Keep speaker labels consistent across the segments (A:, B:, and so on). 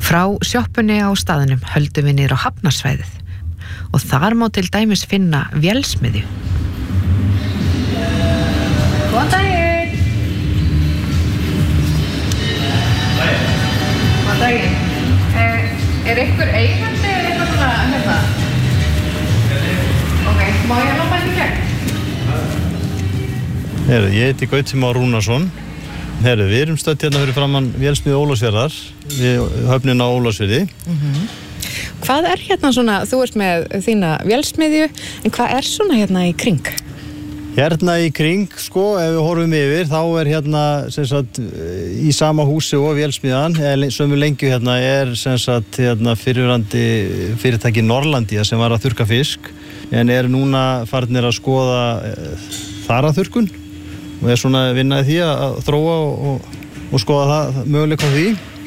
A: Frá sjoppunni á staðnum höldum við niður á hafnarsvæðið og þar má til dæmis finna vélsmiðju. Góðan daginn! Góðan daginn! Ykkur eigandi eða eitthvað svona hérna? Ok, má ég láta þetta í gegn?
B: Ég heiti Gauti Már Rúnarsson. Við erum stödd hérna fyrir framan vélsmiðju Ólafsfjarðar, við höfnina á Ólafsfirði.
A: Hvað hérna svona, þú ert með þína vélsmiðju, en hvað svona hérna í kring?
B: Hérna í kring, sko, ef við horfum yfir, þá hérna, sem sagt, í sama húsi og vélsmiðjan, sömu lengju hérna, sem sagt, hérna, fyrirverandi fyrirtæki Norlandia sem var að þurrka fisk, en núna farnir að skoða þaraþurrkun og svona vinnaði því að þróa og skoða það möguleika á því.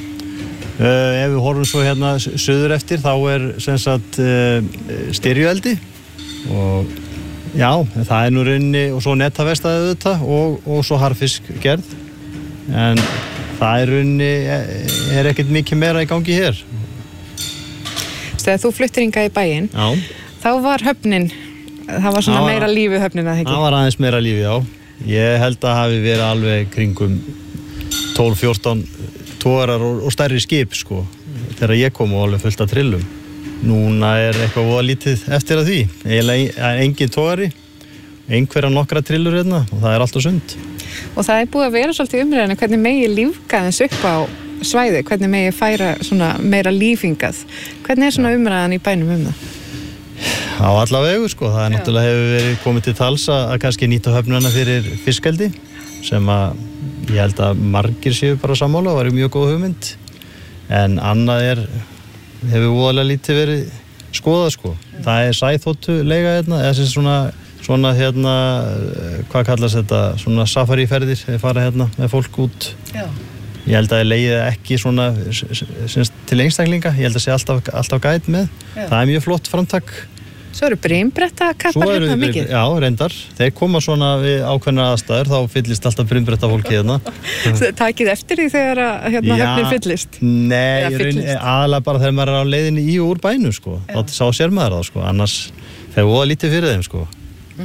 B: Ef við horfum svo hérna suður eftir, þá sem sagt, styrjueldi og já, það nú rauninni og svo netavestaði auðvitað og svo harðfiskgerð, en það rauninni ekkert mikið meira í gangi hér.
A: Þegar þú fluttir hingað í bæinn, þá var höfnin, það var svona meira lífi höfnin að ekki?
B: Það var aðeins meira lífi, já. Ég held að hafi verið alveg kringum 12-14 togarar og stærri skip, sko, þegar ég kom og alveg fullt af trillum. Núna eitthvað voða lítið eftir að því. Eiginlega engin togari, einhverja nokkra trillur hérna og það alltaf sund. Og
A: það búið að vera svolítið umræðan hvernig megi lífga þess upp á svæði, hvernig megi færa svona meira lífingað. Hvernig svona umræðan í bænum það?
B: Á alla vegu, sko. Það náttúrulega hefur verið komið til tals að kannski nýta höfnuna fyrir fiskeldi, sem að ég held að margir séu bara sammála og væri mjög góð hugmynd. En annað hefur voðalega lítið verið skoðað, sko. Það sæþotuleiga hérna, eða sem svona hérna, hvað kallast þetta, svona safariferðir, fara hérna með fólk út. Já. Ég held að ég leiði ekki svona til einstaklinga, ég held að sé alltaf gæt með. Já. Það mjög flott framtak. Svo
A: brimbrettakappar hérna mikið?
B: Já, reyndar. Þeir koma svona við ákveðnar aðstæður, þá fyllist alltaf brimbrettafólki hérna.
A: Takið eftir því þegar höfnin fyllist?
B: Nei, aðalega bara þegar maður á leiðinni í og úr bænum, sko. Þá sá sér maður það, sko. Annars þeir voða lítið fyrir þeim, sko.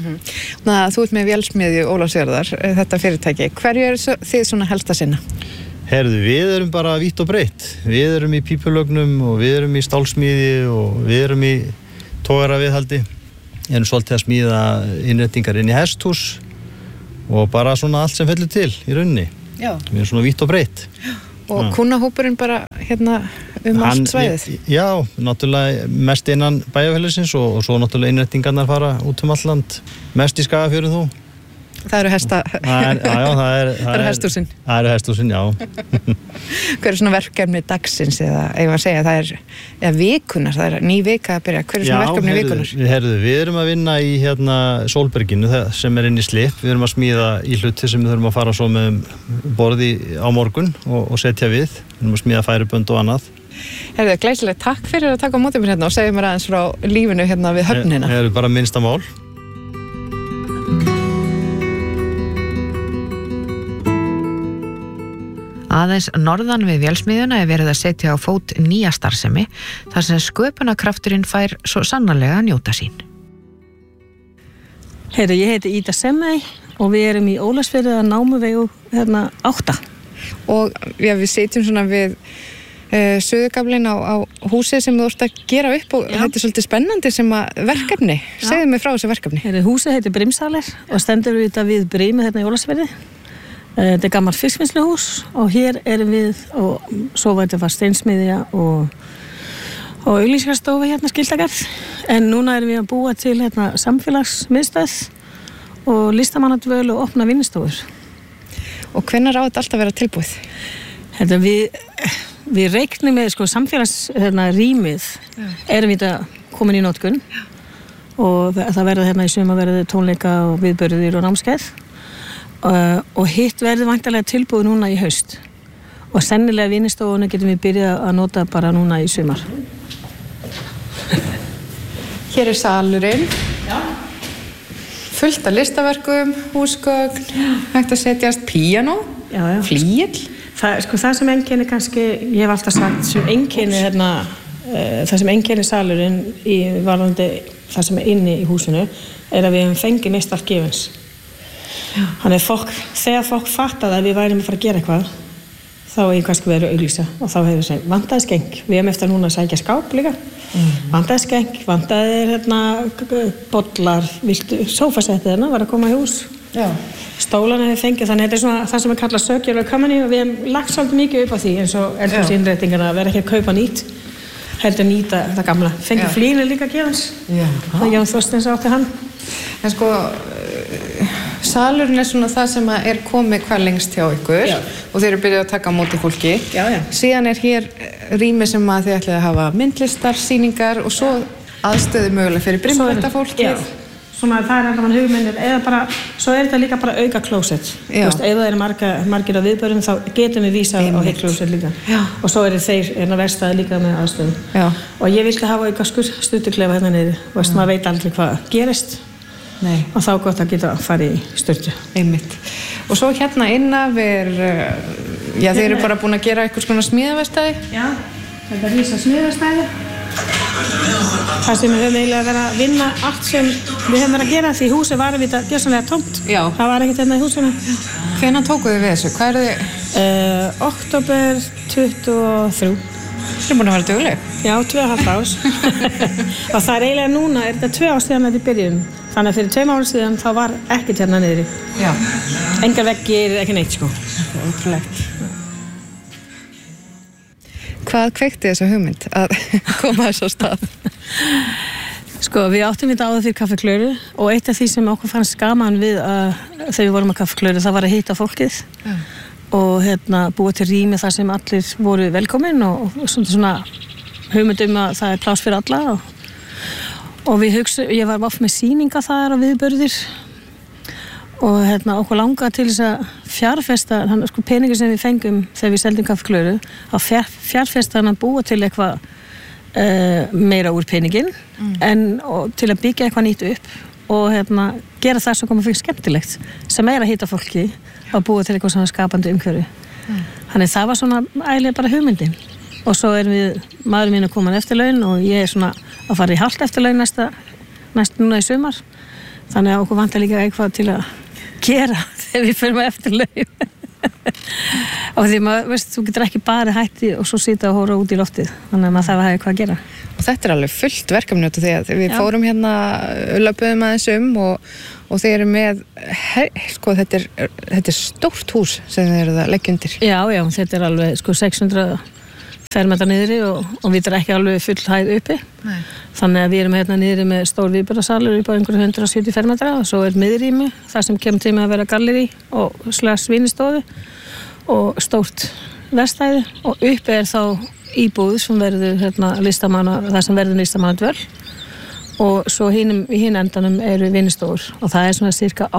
A: Þú ert með vélsmiðju Ólafsfjarðar, þetta fyrirtæki. Hverju þið svona helst að sinna?
B: Við bara vítt og breytt. Við í pípulögnum og við í stálsmíði og við í togaraviðhaldi. Svolítið að smíða innréttingar inn í hesthús og bara svona allt sem fellur til í rauninni. Já. Við svona vítt og breytt.
A: Og kunnahópurinn bara hérna allt svæðið?
B: Já, náttúrulega mest innan bæjarfélagsins og svo náttúrulega innréttingarnar fara út allt land. Mest í Skagafjörðum þó.
A: Það eru hesta...
B: það
A: eru hesthúsin. Það
B: eru hesthúsin, já.
A: Hver svona verkefni dagsins eða ég var að segja, það vikunar, það ný vika að byrja. Hver svona verkefni vikunar?
B: Við að vinna í hérna Sólberginu sem inn í Slipp. Við að smíða í hluti sem við þurfum að fara svo með borði á morgun og setja við. Við að smíða færibönd og annað.
A: Glæsilega, takk fyrir að taka á móti mér hérna og segja mér aðeins frá lífinu hérna við höfnina.
B: Bara minnsta mál.
A: Aðeins norðan við vélsmiðjuna verið að setja á fót nýja starfsemi þar sem sköpunarkrafturinn fær svo sannarlega að njóta sín.
C: Ég heiti Ida Semmey og við í Ólafsfirði að Námuvegu 8. Og
A: við setjum svona við suðugaflinn á húsið sem þú ert að gera upp og þetta svolítið spennandi sem verkefni. Segðu mig frá þessu verkefni.
C: Húsið heitir Brimsalir og stendur við Brimið í Ólafsfirði. Þetta gammalt fiskvinnsluhús og hér við og svo var þetta steinsmiðja og auglýsingastofa skiltagarð. En núna við að búa til samfélagsmiðstöð og listamannadvöl og opna vinnustofur.
A: Og hvenær á þetta alltaf vera tilbúið?
C: Við reiknum með samfélagsrýmið við komin í notkun og það verða í sumar verða tónleika og viðburðir og námskeið. Og hitt verður væntanlega tilbúið núna í haust og sennilega vinnustofuna getum við byrjað að nota bara núna í sumar.
A: Hér salurinn. Já. Fullt af listaverkum, húsgögn, hægt að setjast píanó, flíill.
C: Það sem einkenni kannski, ég hef alltaf sagt, sem einkenni það sem einkenni salurinn í varðandi það sem inni í húsinu að við hefum fengið mest allt gefins. Þannig þegar fólk fattaði að við værum að fara að gera eitthvað, þá hefur kannski verið að auglýsa og þá hefur við vantaði skeng. Við hefum eftir núna að sækja skáp líka. Vantaði skeng, vantaði bollar, viltu sófasettið var að koma í hús. Stólan hefur fengið, þannig þetta svona það sem við kalla circular economy og við hefum lagt svolítið mikið upp á því eins og eldhúsinnréttingarna að vera ekki að kaupa nýtt, heldur nýta það gamla. Fengið flínu líka gefins. Það Jón Þorsteins átti hann.
A: En sko, salurinn svona það sem er komið hvað lengst hjá ykkur og þeir eru byrjuð að taka á móti fólki. Síðan hér rými sem þið ætlið að hafa myndlistar, sýningar og svo aðstöðu mögulega fyrir brimbetta fólki.
C: Svona það allavega hugmyndir, eða bara, svo þetta líka bara auka klósett. Ef það eru margir á viðbörðum þá getum við vísa á heilt klósett líka. Og svo eru þeir verstaði líka með aðstöðu. Og ég vildi hafa auka stuttuklefa hérna niður. Maður veit aldrei hvað gerist. Og þá gott að geta farið í stuttu.
A: Einmitt. Og svo hérna innaf þeir eru bara búin að gera eitthvað svona smíðaverkstæði.
C: Þetta rísa smíðaverkstæði. Það sem við höfum eiginlega verið að vinna allt sem við höfum verið að gera því húsið var við þetta gjörsamlega tómt. Það var ekkert hérna í húsinu.
A: Hvenær tókuð þið við þessu? Hvað þið?
C: Október 23.
A: Þið er búin að vera dugleg.
C: 2,5 árs. Og það eiginlega núna, þetta 2 ár síðan þetta í byrjun. Þannig að fyrir 2 ára síðan þá var ekkert hérna niðri. Engar veggir, ekki neitt sko.
A: Þetta er ótrúlegt. Hvað kveikti þessa hugmynd að koma þess á stað?
C: Sko, við áttum þetta áður fyrir Kaffi Klöru og eitt af því sem okkur fannst gaman við þegar við vorum að Kaffi Klöru, það var að hitta fólkið og búa til rými þar sem allir voru velkomin og svona hugmynd að það er pláss fyrir alla og ég var oft með sýninga þar og viðburðir og okkur langaði til þess að fjárfesta, sko peningur sem við fengum þegar við seldum Kaffi Klöru að fjárfesta hann að búa til eitthvað meira úr peningin og til að byggja eitthvað nýtt upp og gera það sem komið fyrir skemmtilegt sem að hitta fólki að búa til eitthvað svona skapandi umhverfi. Þannig það var svona ægilega bara hugmyndin og svo maður mín að koma eftirlaun og ég er svona að fara í hálft eftirlaun næst núna í sumar þannig að okkur vantar líka eitthvað til að gera þegar við fyrir með eftirlaun og því maður, þú getur ekki bara hætti og svo sita og hóra út í loftið þannig að maður þarf að hafa eitthvað að gera
A: og þetta er alveg fullt verkefni út af því að við fórum hérna löpuðum aðeins og þeir eru með sko þetta er stórt hús sem þeir eru að leggja undir
C: já, þetta er alveg sko 600 fermetra niðri og við erum ekki alveg full hæð uppi. Nei. Þannig að við erum hérna niðri með stór viðburðarsalur upp á einhverju 170 fermetra og svo er miðrými, það sem kemur til með að vera galleri og svinnstofu og stórt verkstæði og uppi er þá íbúð sem verður það sem verður listamannadvöl og svo í hinn endanum eru vinnustofur og það er svona cirka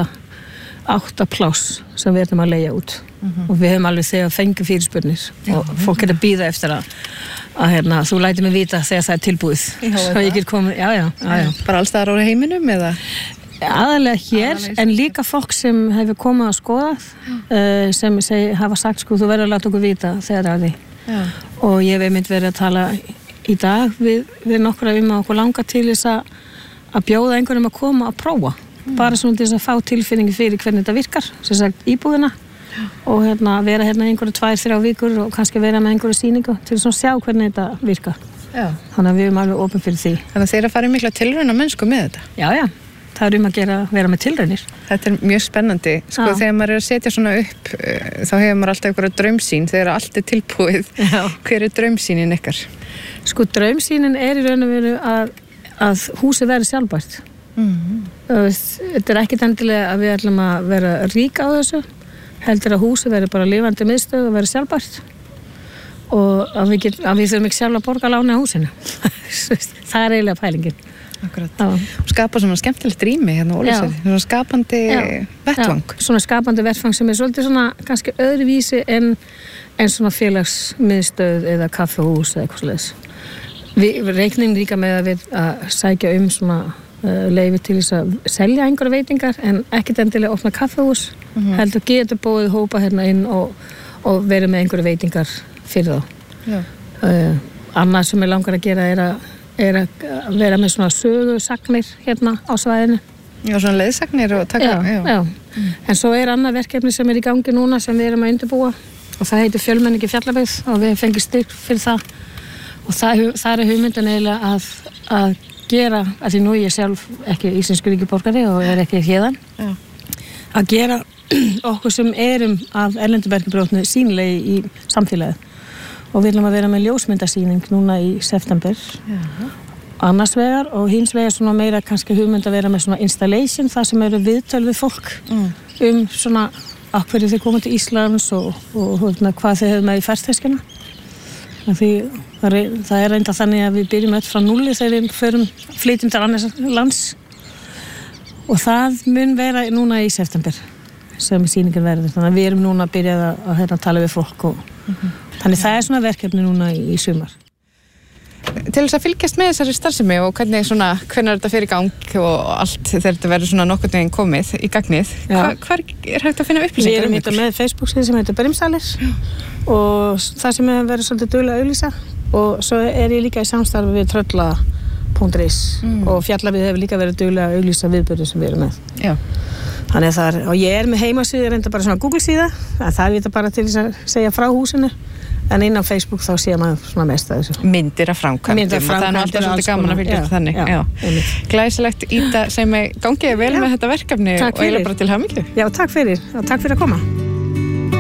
C: 8 pláss sem við erum að leigja út og við höfum alveg þegar fengið fyrirspurnir og fólk er að bíða eftir að þú lætir mig vita þegar það er tilbúið svo ég get komið, já.
A: Bara alls staðar á heiminum eða?
C: Aðalega hér, en líka fólk sem hefur komið að skoða sem hafa sagt sko þú verður að láta okkur vita þegar það er því og ég hef einmitt verið að tala í dag við nokkra að okkur langar til þess að bjóða einhverjum að koma að prófa bara svona til þess að fá tilfinningi fyrir hvernig þetta virkar sem sagt íbúðina og vera einhverju 2-3 vikur og kannski vera með einhverju sýningu til þess að sjá hvernig þetta virkar þannig að við erum alveg opin fyrir því
A: Þannig að þeir að fara í mikla tilrauna mennsku með þetta
C: Já, það er að vera með tilraunir
A: Þetta er mjög spennandi sko þegar maður er að setja svona upp þá hefur maður alltaf einhverja draumsýn þegar allt er tilbúið Hver er draumsýnin ykkar?
C: Sko draumsýnin er í raun og veru að húsið verði sjálfbært Þetta er ekkert endilega að við ætlum að vera rík á þessu heldur að húsið verði bara lifandi miðstöð og verði sjálfbært og að við þurfum ekki sjálf að borga láni á húsinu það er eiginlega pælingin
A: Akkurat og skapa svona skemmtilegt rými hérna á Ólafsfirði svona skapandi vettvang
C: Svona skapandi vettvang sem er svolítið svona kannski öðruvísi en svona félagsmiðstöð eða kaffihús eða eitthvað svoleiðis Við reiknum líka með að sækja svona leyfi til þess að selja einhverja veitingar en ekkert endilega opna kaffihús heldur getur bóðið hópa hérna inn og og verið með einhverju veitingar fyrir þá. Annað sem ég langar að gera er að vera með svona sögusagnir hérna á svæðinu.
A: Já, svona leiðsagnir og taka.
C: Já. En svo annað verkefni sem í gangi núna sem við erum að undirbúa og það heitir Fjölmenningi Fjallabyggð og við fengum styrk fyrir það og það hugmyndin eiginlega að gera, af því nú ég sjálf ekki íslenskur ríkisborgari og ekki héðan, að gera okkur sem erum af erlendu bergbrjótnu sýnilegi í samfélagið og við viljum að vera með ljósmyndasýning núna í september annars vegar og hins vegar svona meira kannski hugmynd að vera með svona installation það sem eru viðtöl við fólk svona af hverju þeir koma til Íslands og hvað þeir hefur með í ferðteskina því það reynda þannig að við byrjum öll frá núlli þegar við flytjum til annars lands og það mun vera núna í september sem sýningin verður þannig að við erum núna að byrja að tala við fólk og þannig það svona verkefni núna í sumar.
A: Til þess að fylgjast með þessari starfsemi og hvenær þetta fer í gang og allt þegar þetta verður svona nokkurn veginn komið í gagnið, hvar hægt að finna upplýsingar
C: Við erum með Facebook-síðu sem heitir Brimsalir og það sem hefur verið svolítið duglega að auglýsa og svo ég líka í samstarfi við trölla.is og Fjallabið hefur líka verið duglega að auglýsa viðburði sem við erum með.
A: Já.
C: Þannig og ég með heimasíðu, reynda bara svona Google-síða, það er bara til þess að segja frá húsinu en inn á Facebook þá sé maður svona mest að þessu.
A: Myndir af framkvæmdum og það alltaf svolítið gaman að fylgjast þannig. Glæsilegt Ída sem gangi vel með þetta verkefni og eiginlega bara til hamingju.
C: Já, takk fyrir að koma.